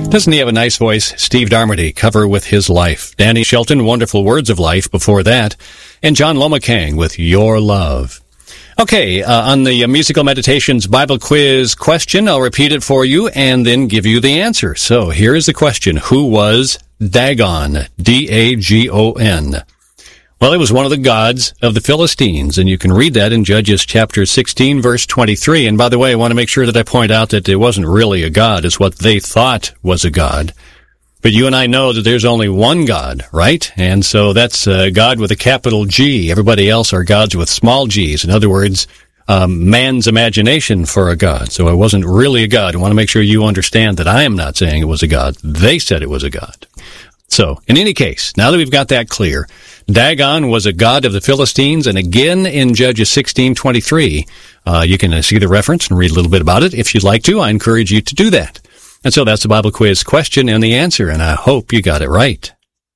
Doesn't he have a nice voice? Steve Darmody, Cover with His Life. Danny Shelton, Wonderful Words of Life before that. And John Lomakang with Your Love. Okay, on the Musical Meditations Bible Quiz question, I'll repeat it for you and then give you the answer. So here is the question. Who was Dagon? D-A-G-O-N. Well, it was one of the gods of the Philistines, and you can read that in Judges chapter 16, verse 23. And by the way, I want to make sure that I point out that it wasn't really a god. It's what they thought was a god. But you and I know that there's only one God, right? And so that's God with a capital G. Everybody else are gods with small g's. In other words, man's imagination for a god. So it wasn't really a god. I want to make sure you understand that I am not saying it was a god. They said it was a god. So, in any case, now that we've got that clear, Dagon was a god of the Philistines, and again in Judges 16:23, you can see the reference and read a little bit about it. If you'd like to, I encourage you to do that. And so that's the Bible quiz question and the answer, and I hope you got it right.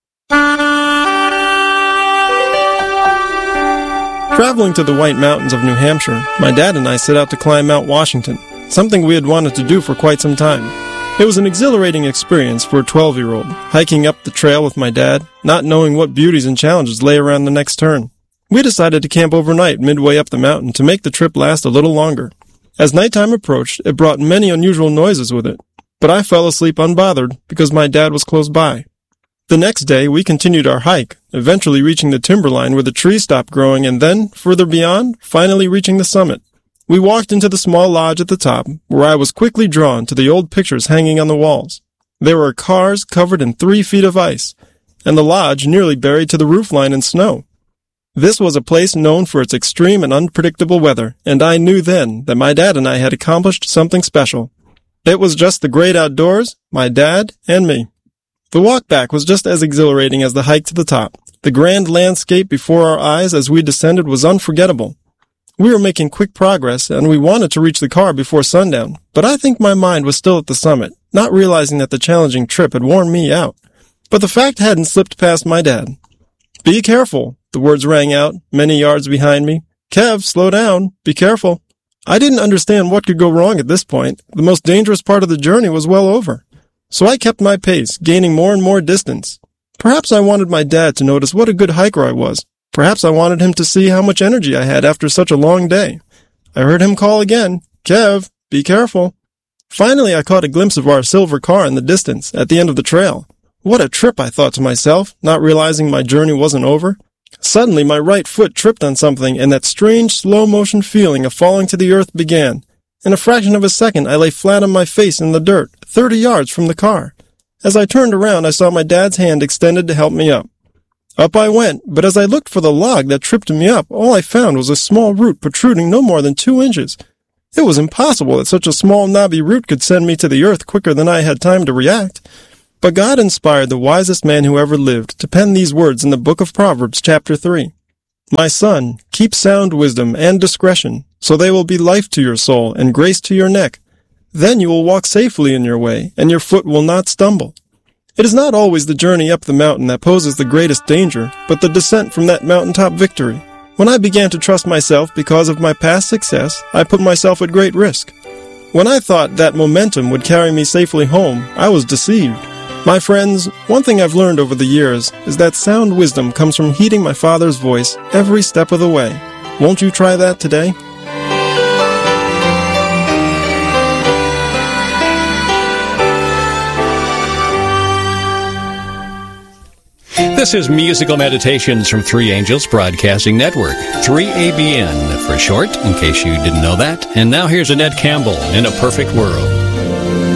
Traveling to the White Mountains of New Hampshire, my dad and I set out to climb Mount Washington, something we had wanted to do for quite some time. It was an exhilarating experience for a 12-year-old, hiking up the trail with my dad, not knowing what beauties and challenges lay around the next turn. We decided to camp overnight midway up the mountain to make the trip last a little longer. As nighttime approached, it brought many unusual noises with it, but I fell asleep unbothered because my dad was close by. The next day, we continued our hike, eventually reaching the timberline where the trees stopped growing and then, further beyond, finally reaching the summit. We walked into the small lodge at the top, where I was quickly drawn to the old pictures hanging on the walls. There were cars covered in 3 feet of ice, and the lodge nearly buried to the roofline in snow. This was a place known for its extreme and unpredictable weather, and I knew then that my dad and I had accomplished something special. It was just the great outdoors, my dad, and me. The walk back was just as exhilarating as the hike to the top. The grand landscape before our eyes as we descended was unforgettable. We were making quick progress, and we wanted to reach the car before sundown, but I think my mind was still at the summit, not realizing that the challenging trip had worn me out. But the fact hadn't slipped past my dad. "Be careful," the words rang out, many yards behind me. "Kev, slow down. Be careful." I didn't understand what could go wrong at this point. The most dangerous part of the journey was well over. So I kept my pace, gaining more and more distance. Perhaps I wanted my dad to notice what a good hiker I was. Perhaps I wanted him to see how much energy I had after such a long day. I heard him call again, "Kev, be careful." Finally, I caught a glimpse of our silver car in the distance, at the end of the trail. What a trip, I thought to myself, not realizing my journey wasn't over. Suddenly, my right foot tripped on something, and that strange, slow-motion feeling of falling to the earth began. In a fraction of a second, I lay flat on my face in the dirt, 30 yards from the car. As I turned around, I saw my dad's hand extended to help me up. Up I went, but as I looked for the log that tripped me up, all I found was a small root protruding no more than 2 inches. It was impossible that such a small knobby root could send me to the earth quicker than I had time to react. But God inspired the wisest man who ever lived to pen these words in the book of Proverbs, chapter 3. "My son, keep sound wisdom and discretion, so they will be life to your soul and grace to your neck. Then you will walk safely in your way, and your foot will not stumble." It is not always the journey up the mountain that poses the greatest danger, but the descent from that mountaintop victory. When I began to trust myself because of my past success, I put myself at great risk. When I thought that momentum would carry me safely home, I was deceived. My friends, one thing I've learned over the years is that sound wisdom comes from heeding my Father's voice every step of the way. Won't you try that today? This is Musical Meditations from Three Angels Broadcasting Network, 3ABN for short, in case you didn't know that. And now here's Annette Campbell in A Perfect World.